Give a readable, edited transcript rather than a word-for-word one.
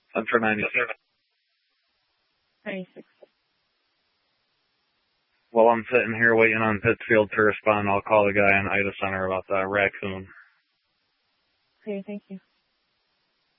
Central 96. 96. While I'm sitting here waiting on Pittsfield to respond, I'll call the guy in Ida Center about the raccoon. Okay, thank you.